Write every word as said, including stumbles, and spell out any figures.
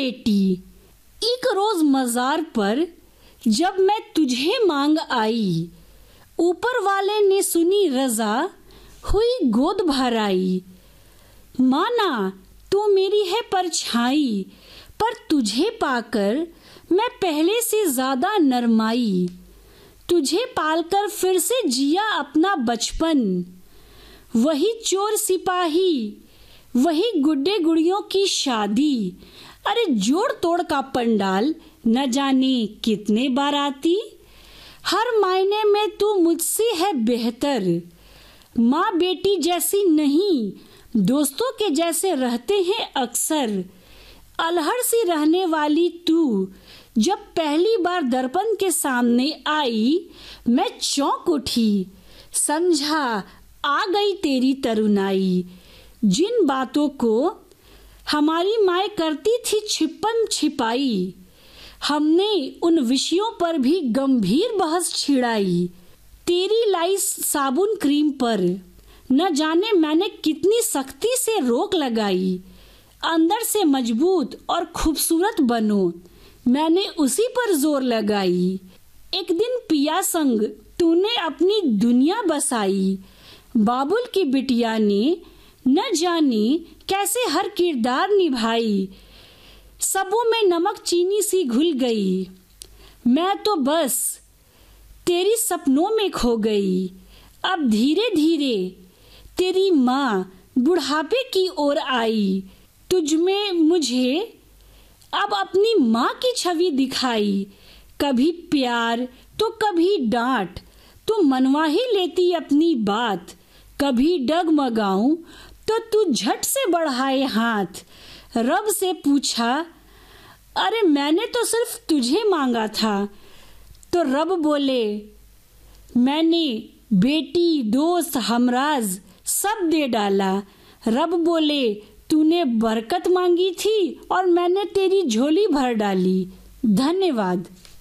बेटी, एक रोज मजार पर जब मैं तुझे मांग आई, ऊपर वाले ने सुनी रजा, हुई गोद भराई। माना तू मेरी है परछाई, पर तुझे पाकर मैं पहले से ज्यादा नरमाई। तुझे पालकर फिर से जिया अपना बचपन, वही चोर सिपाही, वही गुड्डे गुड़ियों की शादी। अरे जोड़ तोड़ का पंडाल, न जाने कितने बाराती। हर मायने में तू मुझसे है बेहतर, माँ बेटी जैसी नहीं, दोस्तों के जैसे रहते हैं अक्सर। अलहड़ सी रहने वाली तू जब पहली बार दर्पण के सामने आई, मैं चौंक उठी, समझा आ गई तेरी तरुणाई। जिन बातों को हमारी माँ करती थी छिपन छिपाई, हमने उन विषयों पर भी गंभीर बहस छिड़ाई। तेरी लाई साबुन क्रीम पर न जाने मैंने कितनी सख्ती से रोक लगाई। अंदर से मजबूत और खूबसूरत बनो, मैंने उसी पर जोर लगाई। एक दिन पिया संग तूने अपनी दुनिया बसाई, बाबुल की बिटिया ने न जाने कैसे हर किरदार निभाई। सबों में नमक चीनी सी घुल गई, मैं तो बस तेरी सपनों में खो गई। अब धीरे धीरे तेरी माँ बुढ़ापे की ओर आई, तुझ में मुझे अब अपनी माँ की छवि दिखाई। कभी प्यार तो कभी डांट, तू मनवा ही लेती अपनी बात। कभी डगमगाऊं तो तू झट से बढ़ाए हाथ। रब से पूछा, अरे मैंने तो सिर्फ तुझे मांगा था, तो रब बोले मैंने बेटी दोस्त हमराज सब दे डाला। रब बोले तूने बरकत मांगी थी और मैंने तेरी झोली भर डाली। धन्यवाद।